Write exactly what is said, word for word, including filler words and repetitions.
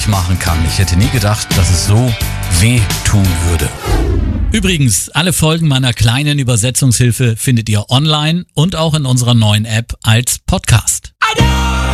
glücklich machen kann. Ich hätte nie gedacht, dass es so weh tun würde. Übrigens, alle Folgen meiner kleinen Übersetzungshilfe findet ihr online und auch in unserer neuen App als Podcast.